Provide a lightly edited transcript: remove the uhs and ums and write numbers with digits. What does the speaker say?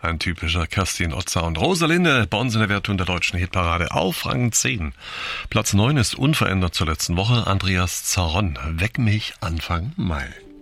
Ein typischer Kerstin Otzer und Rosalinde bei uns in der Wertung der deutschen Hitparade auf Rang 10. Platz 9 ist unverändert zur letzten Woche. Andreas Zaron, Weck mich Anfang Mai.